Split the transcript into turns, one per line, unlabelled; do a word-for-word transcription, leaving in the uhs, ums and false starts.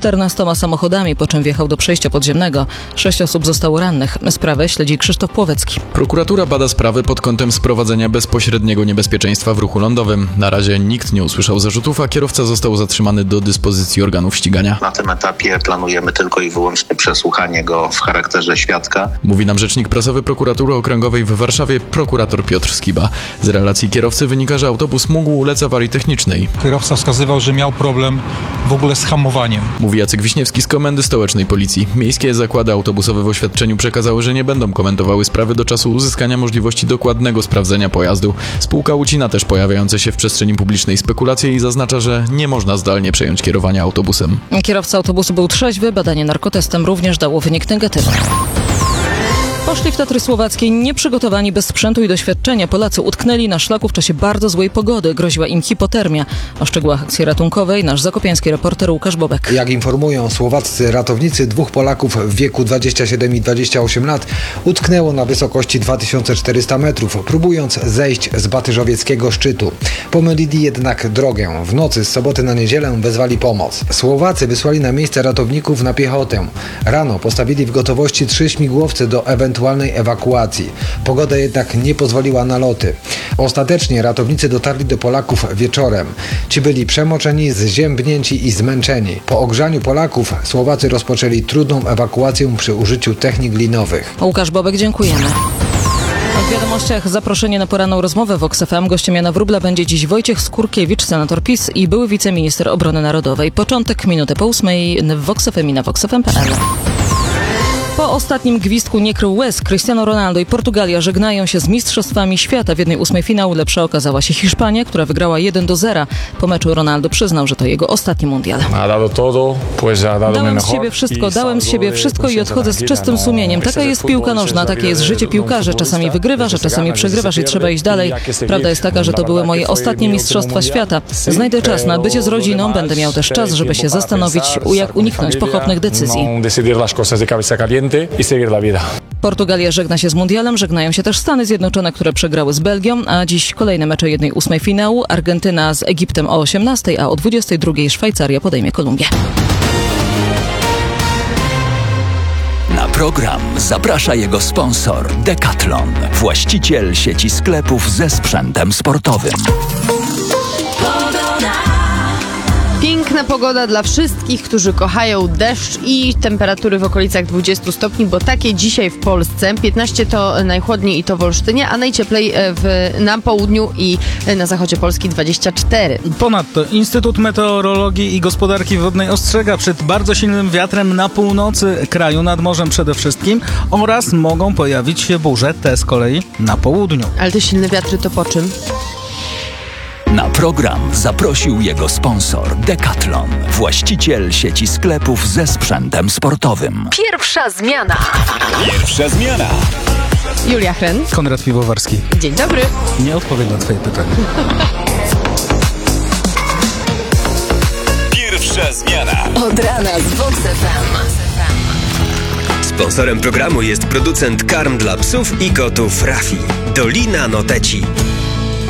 czternastoma samochodami, po czym wjechał do przejścia podziemnego. Sześć osób zostało rannych. Sprawę śledzi Krzysztof Płowecki.
Prokuratura bada sprawę pod kątem sprowadzenia bezpośredniego niebezpieczeństwa w ruchu lądowym. Na razie nikt nie usłyszał zarzutów, a kierowca został zatrzymany do dyspozycji organów ścigania.
Na tym etapie planujemy tylko i wyłącznie przesłuchanie go w charakterze świadka.
Mówi nam rzecznik prasowy Prokuratury Okręgowej w Warszawie, prokurator Piotr Skiba. Z relacji kierowcy wynika, że autobus mógł ulec awarii technicznej.
Kierowca wskazywał, że miał problem w ogóle z hamowaniem.
Mówi Jacek Wiśniewski z Komendy Stołecznej Policji. Miejskie zakłady autobusowe w oświadczeniu przekazały, że nie będą komentowały sprawy do czasu uzyskania możliwości dokładnego sprawdzenia pojazdu. Spółka ucina też pojawiające się w przestrzeni publicznej spekulacje i zaznacza, że nie można zdalnie przejąć kierowania autobusem.
Kierowca autobusu był trzeźwy, badanie narkotestem również dało wynik negatywny. Poszli w Tatry Słowackie nieprzygotowani, bez sprzętu i doświadczenia. Polacy utknęli na szlaku w czasie bardzo złej pogody. Groziła im hipotermia. O szczegółach akcji ratunkowej nasz zakopiański reporter Łukasz Bobek.
Jak informują słowaccy ratownicy, dwóch Polaków w wieku dwadzieścia siedem i dwadzieścia osiem lat utknęło na wysokości dwa tysiące czterysta metrów, próbując zejść z batyżowieckiego szczytu. Pomylili jednak drogę. W nocy z soboty na niedzielę wezwali pomoc. Słowacy wysłali na miejsce ratowników na piechotę. Rano postawili w gotowości trzy śmigłowce do ewentualnej ewakuacji. Pogoda jednak nie pozwoliła na loty. Ostatecznie ratownicy dotarli do Polaków wieczorem. Ci byli przemoczeni, zziębnięci i zmęczeni. Po ogrzaniu Polaków Słowacy rozpoczęli trudną ewakuację przy użyciu technik linowych.
Łukasz Bobek, dziękujemy. W wiadomościach zaproszenie na poranną rozmowę w Vox F M. Gościem Jana Wróbla będzie dziś Wojciech Skurkiewicz, senator PiS i były wiceminister obrony narodowej. Początek minuty po ósmej w Vox F M i na vox f m kropka p l. Po ostatnim gwizdku nie krył łez. Cristiano Ronaldo i Portugalia żegnają się z mistrzostwami świata. W jednej ósmej finału lepsza okazała się Hiszpania, która wygrała jeden do zera. Po meczu Ronaldo przyznał, że to jego ostatni mundial. Dałem z siebie wszystko, dałem z siebie wszystko i odchodzę z czystym sumieniem. Taka jest piłka nożna, takie jest życie piłkarza. Czasami wygrywasz, a czasami przegrywasz i trzeba iść dalej. Prawda jest taka, że to były moje ostatnie mistrzostwa świata. Znajdę czas na bycie z rodziną, będę miał też czas, żeby się zastanowić, jak uniknąć pochopnych decyzji.
I seguir la vida.
Portugalia żegna się z mundialem, żegnają się też Stany Zjednoczone, które przegrały z Belgią, a dziś kolejne mecze jednej ósmej finału. Argentyna z Egiptem o osiemnastej, a o dwudziestej drugiej Szwajcaria podejmie Kolumbię.
Na program zaprasza jego sponsor Decathlon, właściciel sieci sklepów ze sprzętem sportowym.
Piękna pogoda dla wszystkich, którzy kochają deszcz i temperatury w okolicach dwudziestu stopni, bo takie dzisiaj w Polsce. piętnaście to najchłodniej i to w Olsztynie, a najcieplej w, na południu i na zachodzie Polski dwadzieścia cztery.
Ponadto Instytut Meteorologii i Gospodarki Wodnej ostrzega przed bardzo silnym wiatrem na północy kraju, nad morzem przede wszystkim, oraz mogą pojawić się burze, te z kolei na południu.
Ale te silne wiatry to po czym?
Na program zaprosił jego sponsor Decathlon, właściciel sieci sklepów ze sprzętem sportowym.
Pierwsza zmiana.
Pierwsza zmiana.
Julia Hren.
Konrad Piwowarski.
Dzień dobry.
Nie odpowiem na twoje pytanie.
Pierwsza zmiana.
Od rana z Vox F M.
Sponsorem programu jest producent karm dla psów i kotów Rafi. Dolina Noteci.